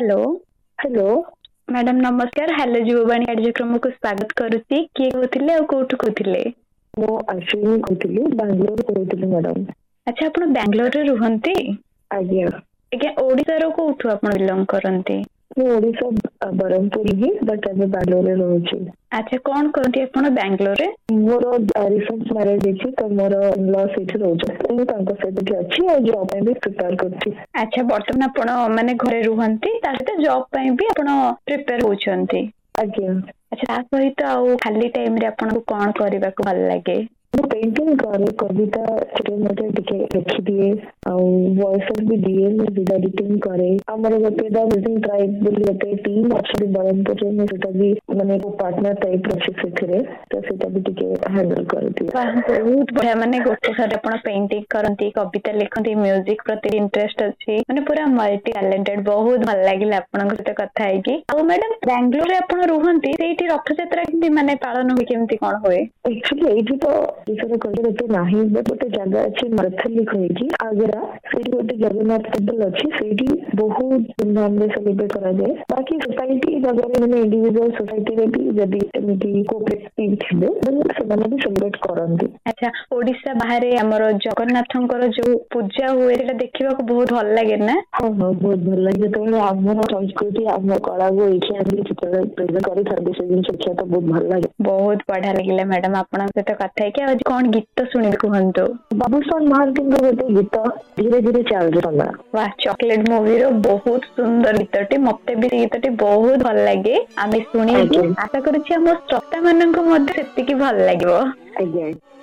Hello. Hello. Madam नमस्कार। Hello Yuvvani कार्यक्रम को स्वागत करुच्ची। किए कहते और कौटू कहते? मो अश्विनी कहती बांग्लोर कहती मैडम। अच्छा आपण बेंगलोर रे रुहंती? आज्ञा आज्ञा ओडिसा रो कोठू आपण बिलोंग करंती? मो ओडिसा बरहमपुर ही बट अबे बेंगलोर रे रहूची। अच्छा कौन करंती आपण बेंगलोर रे? मोर रिसेंट मैरिज अछि तो मोर इन-लॉ सेठी रहउछ। मु तांको सेठी अछि और जॉब पे भी प्रिपेयर करछि। अच्छा वर्तमान आपण माने घरे रुहंती ता सहित जॉब पे भी आपण प्रिपेयर होउछंती? आज्ञा। अच्छा ता सहित आ खाली टाइम रे आपण को कोन करबा को भल लागे? पेंटिंग करे कविता छोटे मोटे टिके लिखि दिए और वॉइस भी दिए वीडियो एडिटिंग करे। हमर गोटे दा म्यूजिक ट्राइब बोली गोटे टीम अछि बरहमपुर में सेटा भी माने को पार्टनर टाइप रछि सेथरे तो सेटा भी टिके हैंडल करती। बहुत बढ़िया माने गोटे साथ आपण पेंटिंग करंती कविता लिखंती म्यूजिक प्रति इंटरेस्ट अछि माने पूरा मल्टी टैलेंटेड। बहुत भल लागिला आपण को सहित कथा है कि आ मैडम बेंगलोर रे आपण रुहंती सेठी रथ यात्रा केमती माने पालन होई केमती कोन होय? एक्चुअली एठी तो दूसरा कहते नाही बट गोटे जगह अछि मरथली कहिकी आगरा सेठी गोटे जगन्नाथ टेम्पल अछि सेठी बहुत धूमधाम से सेलिब्रेट करा जाए। बाकी सोसाइटी जगह में इंडिविजुअल सोसाइटी रे भी जदी एमिति कोऑपरेटिव थिले से माने भी सेलिब्रेट करंती। अच्छा ओडिसा बाहर हमर जगन्नाथंकर जो पूजा हुए सेटा देखिबा को बहुत भल लागे ना? हां बहुत भल लागे तो हमर संस्कृति हमर कला को इच्छा हम चित्र प्रेजेंट करी थाबे से दिन शिक्षा तो बहुत भल लागे। बहुत बढ़िया लागिला मैडम आपण सहित कथा है कि आज कोन गीत सुनिबे कहंतो? बाबूसान महांती गोटे गीत धीरे धीरे चल रहा। वाह चॉकलेट मूवी रो बहुत सुंदर गीतटी मते भी गीतटी बहुत भल लागे। आमे सुनी आशा करूछि हम श्रोता मानन को मध्ये सेति की भल लागिवो। आज्ञा।